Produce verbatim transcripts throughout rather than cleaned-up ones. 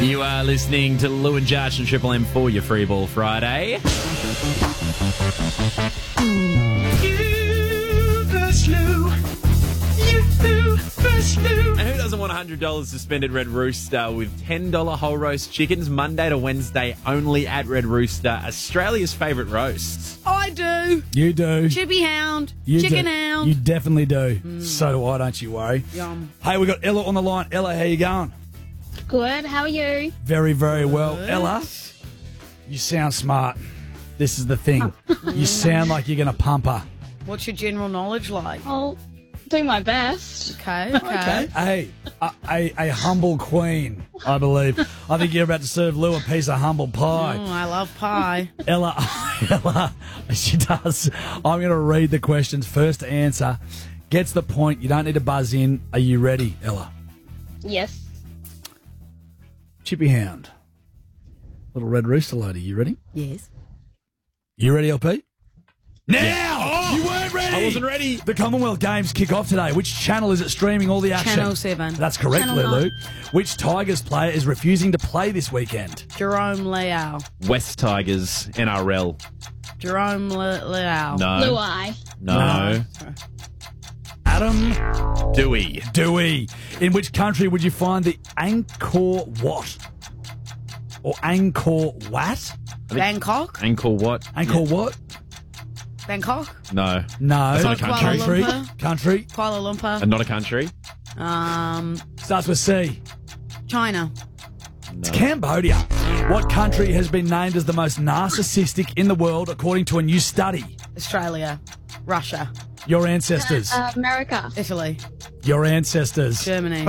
You are listening to Lou and Jarch and Triple M for your Free Ball Friday. You first, Lou. You first, Lou. And who doesn't want one hundred dollars to spend at Red Rooster with ten dollars whole roast chickens Monday to Wednesday only at Red Rooster, Australia's favourite roasts? I do. You do. Chippy hound. You Chicken do. hound. You definitely do. Mm. So do I, don't you worry. Yum. Hey, we got Ella on the line. Ella, how you going? Good. How are you? Very, very well. Good. Ella, you sound smart. This is the thing. You sound like you're going to pump her. What's your general knowledge like? I'll do my best. Okay, okay. Hey, a, a, a humble queen, I believe. I think you're about to serve Lou a piece of humble pie. Oh, I love pie. Ella, Ella, she does. I'm going to read the questions. First to answer gets the point. You don't need to buzz in. Are you ready, Ella? Yes. Chippy hound. Little red rooster lady. You ready? Yes. You ready, L P? Now! Oh, you weren't ready! I wasn't ready. The Commonwealth Games kick off today. Which channel is it streaming all the action? Channel seven. That's correct, Channel Lulu. nine. Which Tigers player is refusing to play this weekend? Jerome Leal. West Tigers, N R L. Jerome Le- Leal. No. Blue eye. No. No. Adam Dewey. Dewey. In which country would you find the Angkor Wat? Or Angkor Wat? Bangkok. Angkor what? Angkor Wat? Bangkok. No. No. It's not a country. Country. Kuala Lumpur. Country. Kuala Lumpur. And not a country? Um, Starts with C. China. It's Cambodia. What country has been named as the most narcissistic in the world according to a new study? Australia. Russia. Your ancestors. Uh, America. Italy. Your ancestors. Germany.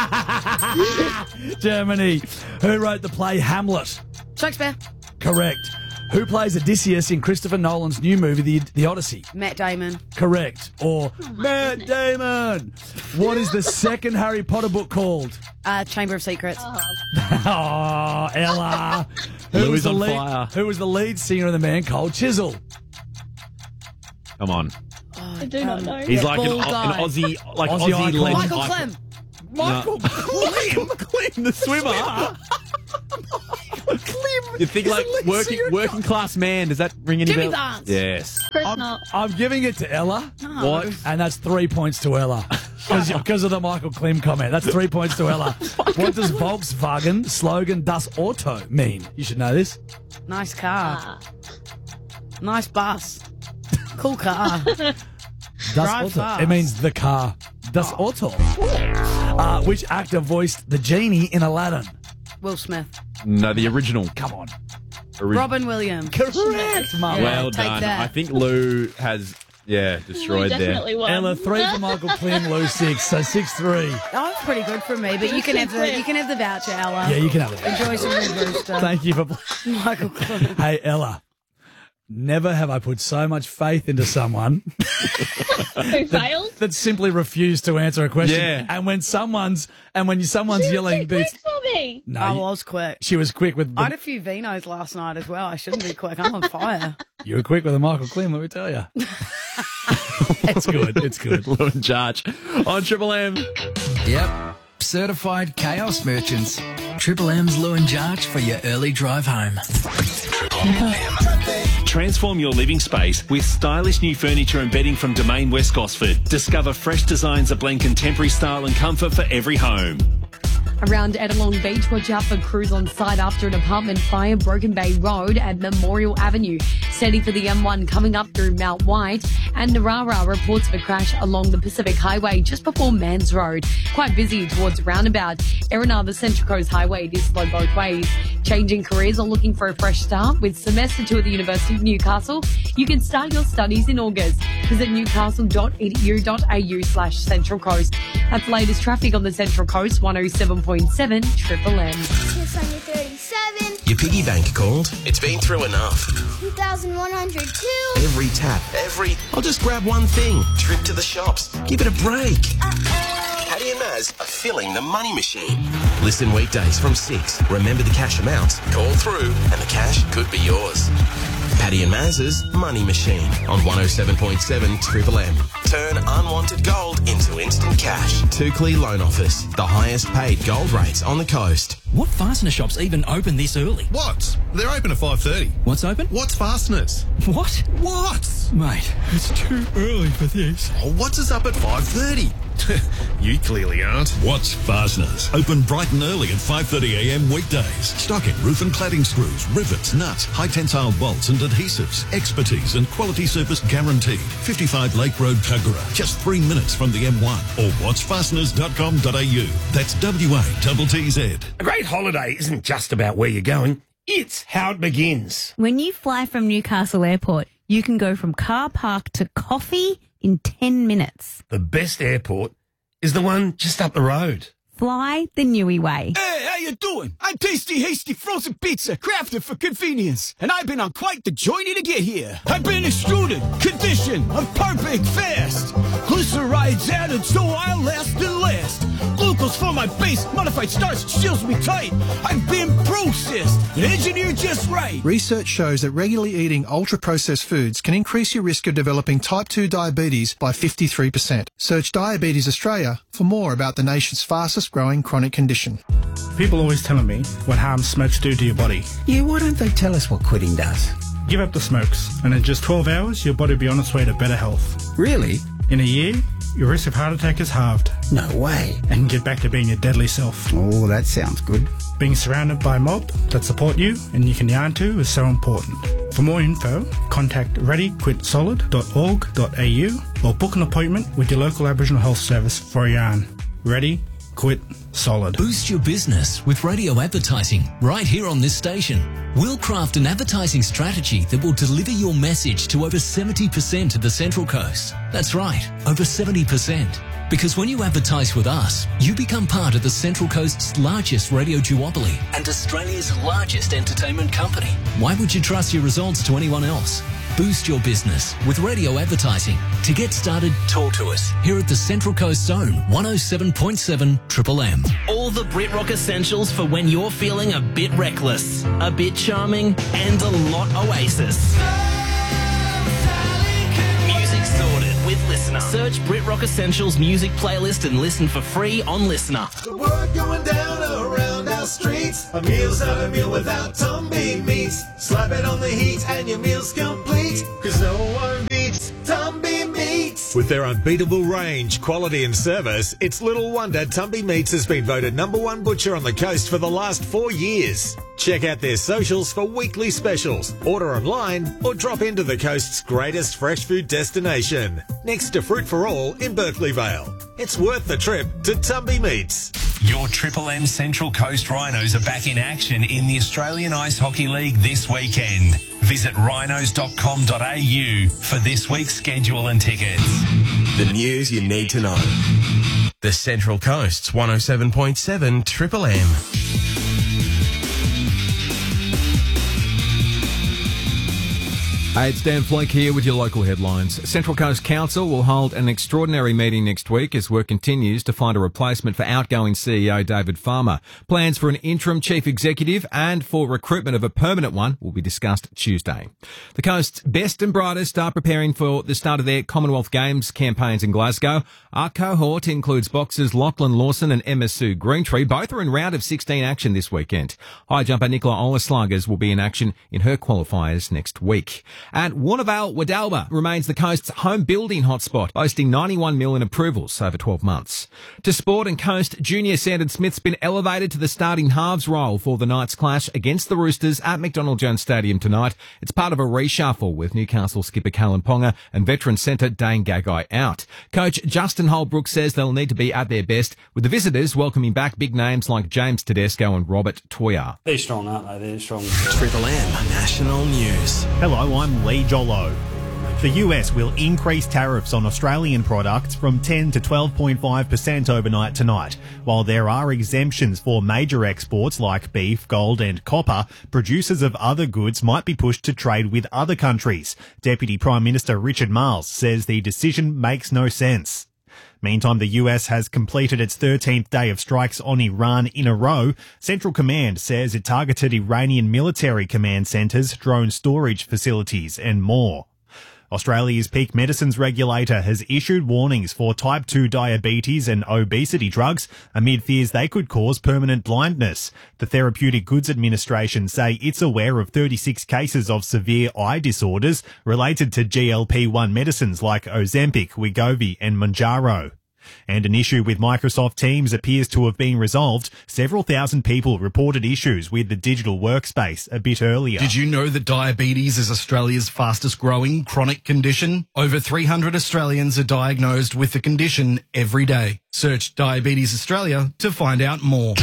Germany. Who wrote the play Hamlet? Shakespeare. Correct. Who plays Odysseus in Christopher Nolan's new movie, The, the Odyssey? Matt Damon. Correct. Or Matt Damon. What is the second Harry Potter book called? Uh, Chamber of Secrets. Oh. Oh, Ella. Who Lou was is the on lead, fire. Who was the lead singer of the band Cold Chisel? Come on. Oh, I do not know. He's like an, bald an guy. Aussie, like Aussie Aussie, icon. legend. Michael icon. Clem. Michael Clem. Clem, the swimmer. You think like working working class man? Does that ring any Jimmy bells? Barnes. Yes. Chris I'm, Knott. I'm giving it to Ella. No. What? And that's three points to Ella. Because of the Michael Klim comment. That's three points to Ella. What does Volkswagen slogan Das Auto mean? You should know this. Nice car. Ah. Nice bus. Cool car. Das Drive Auto. fast. It means the car. Das Auto. Uh, which actor voiced the genie in Aladdin? Will Smith. No, the original. Come on. Ori- Robin Williams. Correct, Mum. Yeah. Well take done. that. I think Lou has, yeah, destroyed We there. definitely won. Ella, three for Michael Klim, Lou six. So six three. Oh, that's pretty good for me, but you can have the you can have the voucher, Ella. Yeah, you can have it. Enjoy some Red Rooster. Thank you for playing. Michael Clem. Hey, Ella. Never have I put so much faith into someone Who failed? that simply refused to answer a question. Yeah. And when someone's and when someone's yelling, Quick this, for me. no, I you- was quick. she was quick with. I had The, a few vinos last night as well. I shouldn't be quick. I'm on fire. you were quick with a Michael Klim, let me tell you. It's good. It's good. Lou and Jarch on Triple M. Yep. Certified chaos merchants. Triple M's Lou and Jarch for your early drive home. Transform your living space with stylish new furniture and bedding from Domain West Gosford. Discover fresh designs that blend contemporary style and comfort for every home. Around Edelong Beach, watch out for crews on site after an apartment fire, Broken Bay Road at Memorial Avenue. Steady for the M one coming up through Mount White. And Narara reports of a crash along the Pacific Highway just before Mans Road. Quite busy towards Roundabout. Erina, the Central Coast Highway, is slow both ways. Changing careers or looking for a fresh start with semester two at the University of Newcastle? You can start your studies in August. Visit newcastle.edu.au slash Central Coast. That's the latest traffic on the Central Coast, one oh seven point seven Triple M. Kiss on your thirty-seven, Your piggy bank called. It's been through enough. two thousand one hundred two. Every tap, every... I'll just grab one thing. Trip to the shops. Give it a break. Uh-oh. Caddy and Maz are filling the money machine. Listen weekdays from six. Remember the cash amounts. Call through and the cash could be yours. Paddy and Maz's Money Machine on one oh seven point seven Triple M. Turn unwanted gold into instant cash. Two clear loan offers. The highest paid gold rates on the coast. What fastener shops even open this early? What? They're open at five thirty. What's open? What's Fasteners? What? What? Mate, it's too early for this. Oh, what's us up at five thirty? You clearly aren't. What's Fasteners? Open bright and early at five thirty a m weekdays. Stocking roof and cladding screws, rivets, nuts, high tensile bolts and adhesives. Expertise and quality service guaranteed. fifty-five Lake Road, Tuggerah. Just three minutes from the M one. Or whats fasteners dot com dot a u. That's W A T T Z. A great holiday isn't just about where you're going. It's how it begins. When you fly from Newcastle Airport, you can go from car park to coffee in ten minutes. The best airport is the one just up the road. Fly the Newey way. Hey, how you doing? I'm Tasty Hasty Frozen Pizza, crafted for convenience. And I've been on quite the journey to get here. I've been extruded, conditioned, I'm perfect fast. Glycerides added so I'll last and last. Glucose for my base, modified starch seals me tight. I've been processed and engineered just right. Research shows that regularly eating ultra-processed foods can increase your risk of developing type two diabetes by fifty-three percent. Search Diabetes Australia for more about the nation's fastest growing chronic condition. People always telling me what harm smokes do to your body. Yeah, why don't they tell us what quitting does? Give up the smokes, and in just twelve hours, your body will be on its way to better health. Really? In a year, your risk of heart attack is halved. No way. And get back to being your deadly self. Oh, that sounds good. Being surrounded by a mob that support you and you can yarn to is so important. For more info, contact ready quit solid dot org dot a u or book an appointment with your local Aboriginal Health Service for a yarn. Ready, quit, solid. Boost your business with radio advertising right here on this station. We'll craft an advertising strategy that will deliver your message to over seventy percent of the Central Coast. That's right, over seventy percent. Because when you advertise with us, you become part of the Central Coast's largest radio duopoly and Australia's largest entertainment company. Why would you trust your results to anyone else? Boost your business with radio advertising. To get started, talk to us here at the Central Coast Zone, one oh seven point seven Triple M. All the BritRock essentials for when you're feeling a bit reckless, a bit charming, and a lot Oasis. Music sorted with Listener. Search BritRock Essentials music playlist and listen for free on Listener. The word going down around our streets. A meal's not a meal without Tumby meats. Slap it on the heat and your meal's complete. Cause no one beats Tumby Meats. With their unbeatable range, quality and service, it's little wonder Tumby Meats has been voted number one butcher on the coast for the last four years. Check out their socials for weekly specials. Order online or drop into the coast's greatest fresh food destination, next to Fruit for All in Berkeley Vale. It's worth the trip to Tumby Meats. Your Triple M Central Coast Rhinos are back in action in the Australian Ice Hockey League this weekend. Visit rhinos dot com dot a u for this week's schedule and tickets. The news you need to know. The Central Coast's one oh seven point seven Triple M. Hey, it's Dan Flake here with your local headlines. Central Coast Council will hold an extraordinary meeting next week as work continues to find a replacement for outgoing C E O David Farmer. Plans for an interim chief executive and for recruitment of a permanent one will be discussed Tuesday. The coast's best and brightest are preparing for the start of their Commonwealth Games campaigns in Glasgow. Our cohort includes boxers Lachlan Lawson and Emma Sue Greentree. Both are in round of sixteen action this weekend. High jumper Nicola Olaslagers will be in action in her qualifiers next week. And Warnervale Wadalba remains the coast's home building hotspot, boasting ninety-one million approvals over twelve months. To sport, and Coast junior Sandon Smith's been elevated to the starting halves role for the Knights clash against the Roosters at McDonald Jones Stadium tonight. It's part of a reshuffle with Newcastle skipper Callan Ponga and veteran centre Dane Gagai out. Coach Justin Holbrook says they'll need to be at their best, with the visitors welcoming back big names like James Tedesco and Robert Toyar. They're strong, aren't they? They're strong. Triple M National News. Hello, I'm Lee Jollo. The U S will increase tariffs on Australian products from ten to twelve point five percent overnight tonight. While there are exemptions for major exports like beef, gold and copper, producers of other goods might be pushed to trade with other countries. Deputy Prime Minister Richard Marles says the decision makes no sense. Meantime, the U S has completed its thirteenth day of strikes on Iran in a row. Central Command says it targeted Iranian military command centres, drone storage facilities and more. Australia's peak medicines regulator has issued warnings for type two diabetes and obesity drugs amid fears they could cause permanent blindness. The Therapeutic Goods Administration say it's aware of thirty-six cases of severe eye disorders related to G L P one medicines like Ozempic, Wegovy and Mounjaro. And an issue with Microsoft Teams appears to have been resolved. Several thousand people reported issues with the digital workspace a bit earlier. Did you know that diabetes is Australia's fastest growing chronic condition? Over three hundred Australians are diagnosed with the condition every day. Search Diabetes Australia to find out more.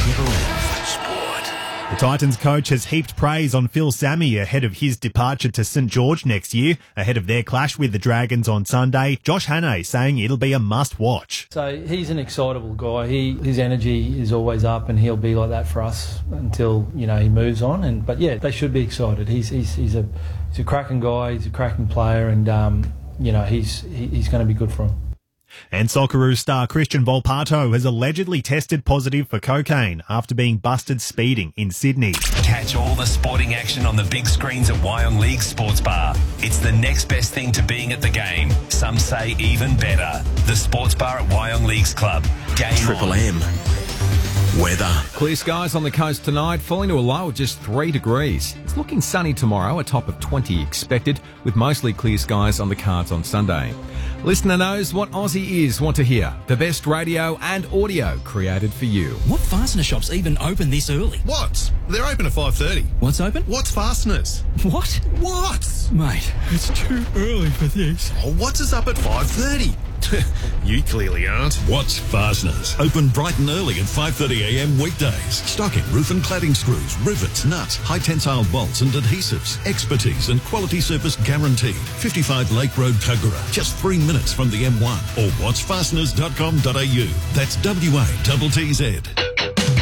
The Titans coach has heaped praise on Phil Sammy ahead of his departure to St George next year. Ahead of their clash with the Dragons on Sunday, Josh Hannay saying it'll be a must-watch. So he's an excitable guy. He His energy is always up and he'll be like that for us until, you know, he moves on. And But, yeah, they should be excited. He's he's, he's, a, he's a cracking guy. He's a cracking player and, um, you know, he's, he, he's going to be good for him. And Socceroos star Christian Volpato has allegedly tested positive for cocaine after being busted speeding in Sydney. Catch all the sporting action on the big screens at Wyong League Sports Bar. It's the next best thing to being at the game. Some say even better. The Sports Bar at Wyong Leagues Club. Game Triple on. M. Weather. Clear skies on the coast tonight, falling to a low of just three degrees. It's looking sunny tomorrow, a top of twenty expected, with mostly clear skies on the cards on Sunday. Listener knows what Aussie is want to hear. The best radio and audio created for you. What fastener shops even open this early? What? They're open at five thirty. What's open? What's Fasteners? What? What? Mate, it's too early for this. Oh, what's us up at five thirty? You clearly aren't. Watts Fasteners. Open bright and early at five thirty a m weekdays. Stocking roof and cladding screws, rivets, nuts, high tensile bolts and adhesives. Expertise and quality service guaranteed. fifty-five Lake Road, Tuggerah. Just three minutes from the M one. Or watts fasteners dot com dot a u. That's W A T T Z.